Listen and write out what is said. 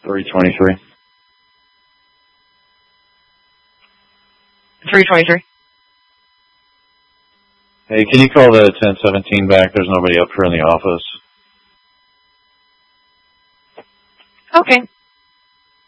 323. 323. Hey, can you call the 1017 back? There's nobody up here in the office. Okay.